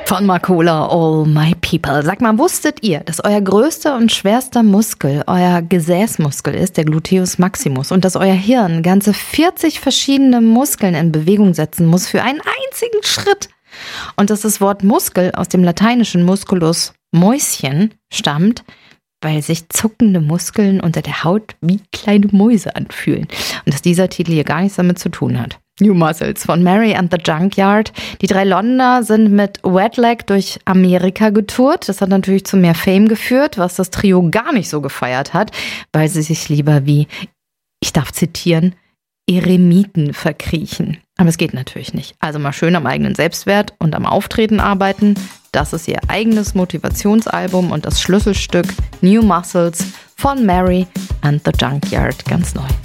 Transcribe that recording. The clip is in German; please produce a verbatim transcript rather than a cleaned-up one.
Von Marcola, All My People. Sag mal, wusstet ihr, dass euer größter und schwerster Muskel euer Gesäßmuskel ist, der Gluteus Maximus, und dass euer Hirn ganze vierzig verschiedene Muskeln in Bewegung setzen muss für einen einzigen Schritt? Und dass das Wort Muskel aus dem lateinischen Musculus Mäuschen stammt, weil sich zuckende Muskeln unter der Haut wie kleine Mäuse anfühlen. Und dass dieser Titel hier gar nichts damit zu tun hat. New Muscles von Mary and the Junkyard. Die drei Londoner sind mit Wet Leg durch Amerika getourt. Das hat natürlich zu mehr Fame geführt, was das Trio gar nicht so gefeiert hat, weil sie sich lieber wie, ich darf zitieren, Eremiten verkriechen. Aber es geht natürlich nicht. Also mal schön am eigenen Selbstwert und am Auftreten arbeiten. Das ist ihr eigenes Motivationsalbum und das Schlüsselstück New Muscles von Mary and the Junkyard, ganz neu.